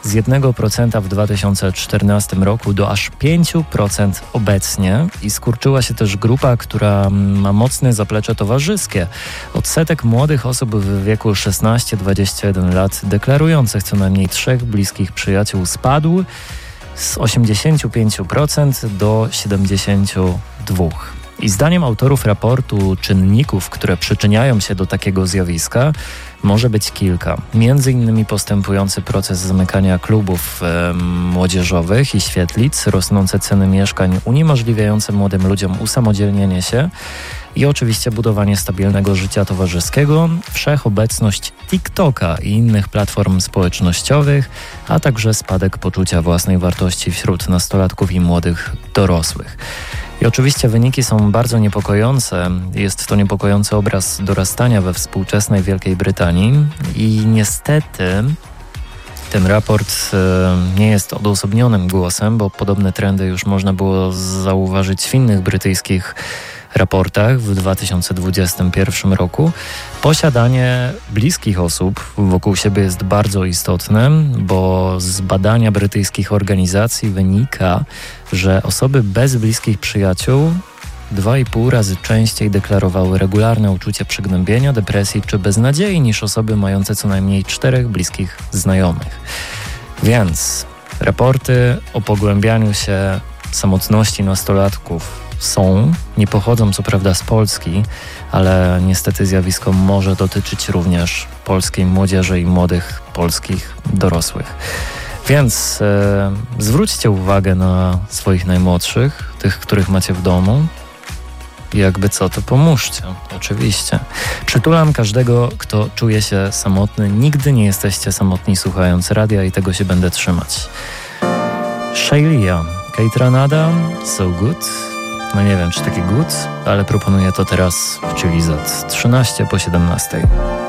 z 1% w 2014 roku do aż 5% obecnie i skurczyła się też grupa, która ma mocne zaplecze towarzyskie. Odsetek młodych osób w wieku 16-21 lat deklarujących co najmniej 3 bliskich przyjaciół spadł z 85% do 72%. I zdaniem autorów raportu czynników, które przyczyniają się do takiego zjawiska, może być kilka. Między innymi postępujący proces zamykania klubów młodzieżowych i świetlic, rosnące ceny mieszkań uniemożliwiające młodym ludziom usamodzielnienie się i oczywiście budowanie stabilnego życia towarzyskiego, wszechobecność TikToka i innych platform społecznościowych, a także spadek poczucia własnej wartości wśród nastolatków i młodych dorosłych. I oczywiście wyniki są bardzo niepokojące. Jest to niepokojący obraz dorastania we współczesnej Wielkiej Brytanii i niestety ten raport nie jest odosobnionym głosem, bo podobne trendy już można było zauważyć w innych brytyjskich raportach w 2021 roku. Posiadanie bliskich osób wokół siebie jest bardzo istotne, bo z badania brytyjskich organizacji wynika, że osoby bez bliskich przyjaciół 2,5 razy częściej deklarowały regularne uczucie przygnębienia, depresji czy beznadziei niż osoby mające co najmniej 4 bliskich znajomych. Więc raporty o pogłębianiu się samotności nastolatków nie pochodzą co prawda z Polski, ale niestety zjawisko może dotyczyć również polskiej młodzieży i młodych polskich dorosłych. Więc zwróćcie uwagę na swoich najmłodszych, tych, których macie w domu. I jakby co, to pomóżcie, oczywiście. Przytulam każdego, kto czuje się samotny. Nigdy nie jesteście samotni słuchając radia i tego się będę trzymać. Shailia, Kate Ranada, So Good. No nie wiem, czy taki good, ale proponuję to teraz w Chili Z 13 po 17.